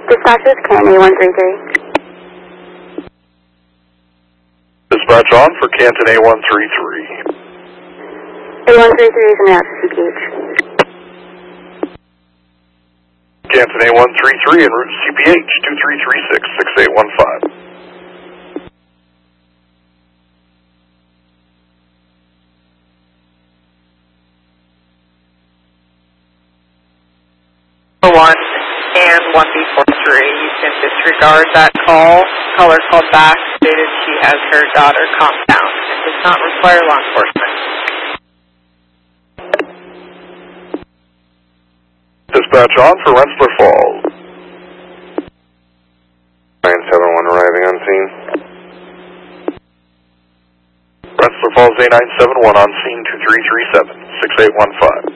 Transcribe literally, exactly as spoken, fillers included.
Dispatches, Canton A one three three. Dispatch on for Canton A one three three. A one three three is in route to C P H. Canton A one three three en route to C P H, two three three six, six eight one five. one and one B four three, you can disregard that call. Caller called back, stated she has her daughter calmed down and does not require law enforcement. Dispatch on for Rensselaer Falls. nine seven one arriving on scene. Rensselaer Falls A nine seven one on scene, two three three seven, six eight one five.